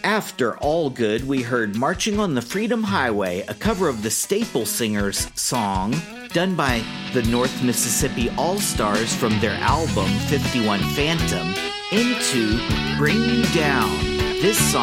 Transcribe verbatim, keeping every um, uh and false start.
After All Good, we heard Marching on the Freedom Highway, a cover of the Staple Singers song, done by the North Mississippi All-Stars from their album fifty-one Phantom, into Bring You Down. This song